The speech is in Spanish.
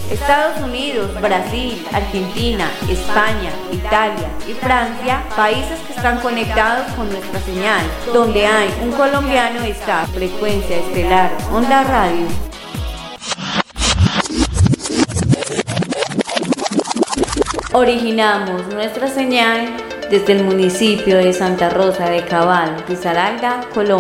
Estados Unidos, Brasil, Argentina, España, Italia y Francia, países que están conectados con nuestra señal. Donde hay un colombiano está Frecuencia Estelar Onda Radio. Originamos nuestra señal desde el municipio de Santa Rosa de Cabal, Risaralda, Colombia.